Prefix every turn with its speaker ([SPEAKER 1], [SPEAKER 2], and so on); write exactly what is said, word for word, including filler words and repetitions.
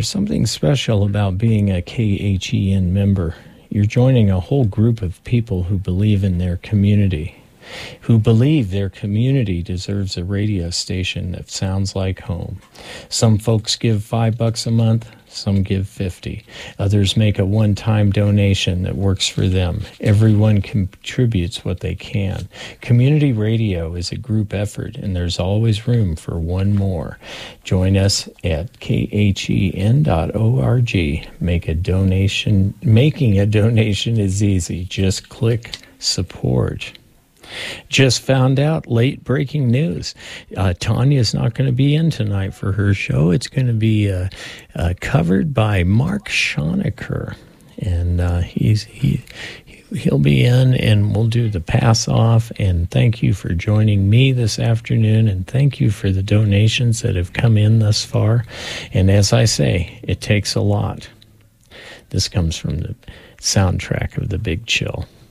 [SPEAKER 1] There's something special about being a K H E N member. You're joining a whole group of people who believe in their community, who believe their community deserves a radio station that sounds like home. Some folks give five bucks a month, some give fifty. Others make a one-time donation that works for them. Everyone contributes what they can. Community radio is a group effort, and there's always room for one more. Join us at K H E N dot org. Make a donation. Making a donation is easy. Just click support. Just found out late breaking news. Uh, Tanya's not going to be in tonight for her show. It's going to be uh, uh, covered by Mark Schonecker. And uh, he's he, he'll be in, and we'll do the pass off. And thank you for joining me this afternoon. And thank you for the donations that have come in thus far. And as I say, it takes a lot. This comes from the soundtrack of The Big Chill.